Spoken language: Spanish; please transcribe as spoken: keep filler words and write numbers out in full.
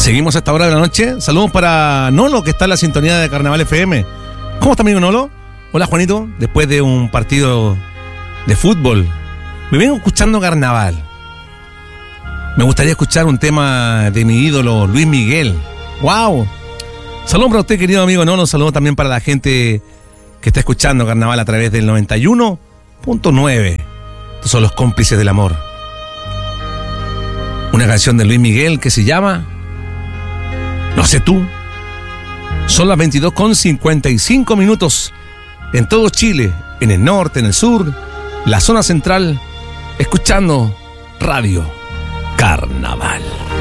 Seguimos a esta hora de la noche. Saludos para Nolo, que está en la sintonía de Carnaval F M. ¿Cómo está, amigo Nolo? Hola, Juanito. Después de un partido de fútbol, me vengo escuchando Carnaval. Me gustaría escuchar un tema de mi ídolo, Luis Miguel. ¡Wow! Saludos para usted, querido amigo Nolo. Saludos también para la gente que está escuchando Carnaval a través del noventa y uno punto nueve. Estos son los cómplices del amor. Una canción de Luis Miguel que se llama No sé tú. Son las veintidós con cincuenta y cinco minutos en todo Chile, en el norte, en el sur, la zona central, escuchando Radio Carnaval.